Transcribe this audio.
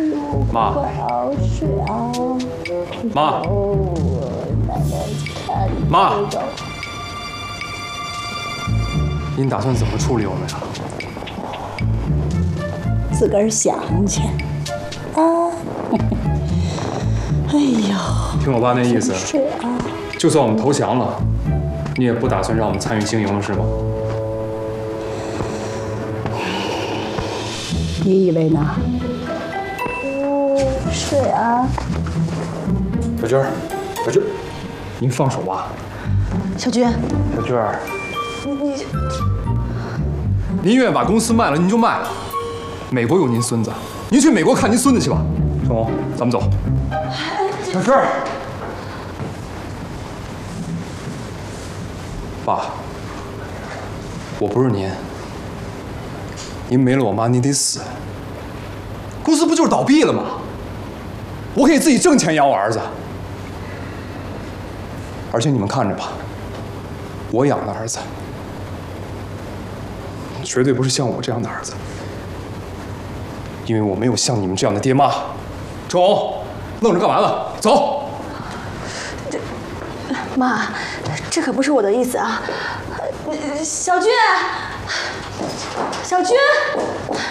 妈，妈，妈，您打算怎么处理我们呀？ 自个儿想去啊！哎呦， 听我爸那意思， 睡啊！ 就算我们投降了，你也不打算让我们参与经营了，是吗？ 你以为呢？睡啊！ 小军儿，小军儿，您放手吧。 小军， 小军儿，您愿意把公司卖了，您就卖了。美国有您孙子，您去美国看您孙子去吧。春红，咱们走。小军儿，爸，我不是您，您没了我妈，您得死。公司不就是倒闭了吗？我可以自己挣钱养我儿子。而且你们看着吧，我养的儿子，绝对不是像我这样的儿子，因为我没有像你们这样的爹妈。春红，愣着干嘛呢？走。 妈，这可不是我的意思啊！小军，小军。